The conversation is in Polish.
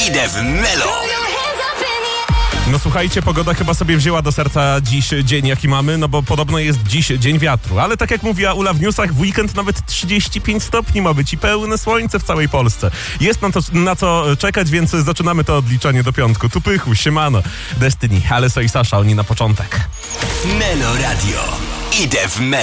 Idę w Melo. No słuchajcie, pogoda chyba sobie wzięła do serca dziś dzień, jaki mamy, no bo podobno jest dziś dzień wiatru. Ale tak jak mówiła Ula w newsach, w weekend nawet 35 stopni ma być i pełne słońce w całej Polsce. Jest na co czekać, więc zaczynamy to odliczanie do piątku. Tu Pychu, siemano, Destiny, Aleso i Sasza, oni na początek. Melo Radio. Idę w Melo.